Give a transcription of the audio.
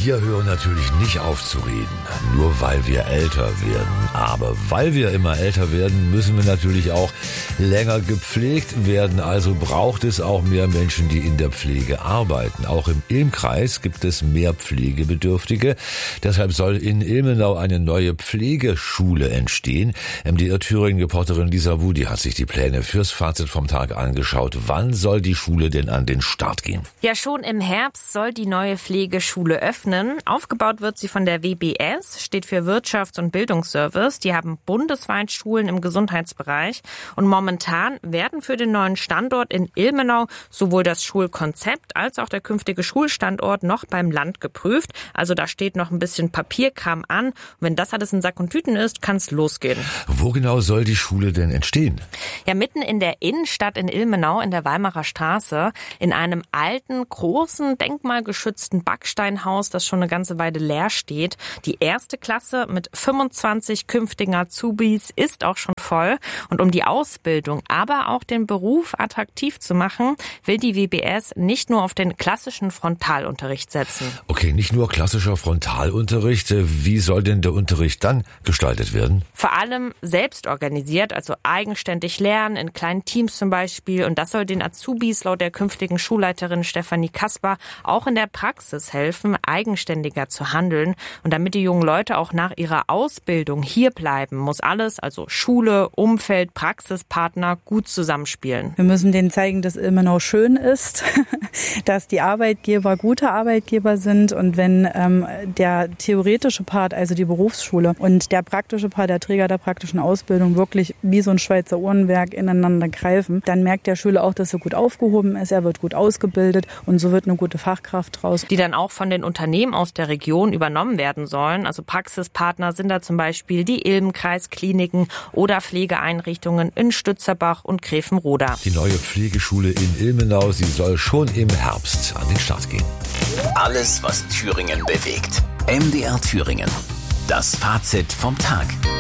Wir hören natürlich nicht auf zu reden, nur weil wir älter werden. Aber weil wir immer älter werden, müssen wir natürlich auch länger gepflegt werden. Also braucht es auch mehr Menschen, die in der Pflege arbeiten. Auch im Ilm-Kreis gibt es mehr Pflegebedürftige. Deshalb soll in Ilmenau eine neue Pflegeschule entstehen. MDR Thüringen-Reporterin Lisa Wudi hat sich die Pläne fürs Fazit vom Tag angeschaut. Wann soll die Schule denn an den Start gehen? Ja, schon im Herbst soll die neue Pflegeschule öffnen. Aufgebaut wird sie von der WBS, steht für Wirtschafts- und Bildungsservice. Die haben bundesweit Schulen im Gesundheitsbereich. Und momentan werden für den neuen Standort in Ilmenau sowohl das Schulkonzept als auch der künftige Schulstandort noch beim Land geprüft. Also da steht noch ein bisschen Papierkram an. Und wenn das alles in Sack und Tüten ist, kann es losgehen. Wo genau soll die Schule denn entstehen? Ja, mitten in der Innenstadt in Ilmenau in der Weimarer Straße, in einem alten, großen, denkmalgeschützten Backsteinhaus, das schon eine ganze Weile leer steht. Die erste Klasse mit 25 künftigen Azubis ist auch schon voll. Und um die Ausbildung, aber auch den Beruf attraktiv zu machen, will die WBS nicht nur auf den klassischen Frontalunterricht setzen. Okay, nicht nur klassischer Frontalunterricht. Wie soll denn der Unterricht dann gestaltet werden? Vor allem selbst organisiert, also eigenständig lernen, in kleinen Teams zum Beispiel. Und das soll den Azubis laut der künftigen Schulleiterin Stefanie Kasper auch in der Praxis helfen, eigenständiger zu handeln. Und damit die jungen Leute auch nach ihrer Ausbildung hier bleiben, muss alles, also Schule, Umfeld, Praxispartner, gut zusammenspielen. Wir müssen denen zeigen, dass Ilmenau schön ist, dass die Arbeitgeber gute Arbeitgeber sind. Und wenn der theoretische Part, also die Berufsschule, und der praktische Part, der Träger der praktischen Ausbildung, wirklich wie so ein Schweizer Uhrenwerk ineinander greifen, dann merkt der Schüler auch, dass er gut aufgehoben ist, er wird gut ausgebildet und so wird eine gute Fachkraft draus. Die dann auch von den Unternehmen aus der Region übernommen werden sollen. Also Praxispartner sind da zum Beispiel die Ilm-Kreiskliniken oder Pflegeeinrichtungen in Stützerbach und Grevenroda. Die neue Pflegeschule in Ilmenau, sie soll schon im Herbst an den Start gehen. Alles, was Thüringen bewegt. MDR Thüringen. Das Fazit vom Tag.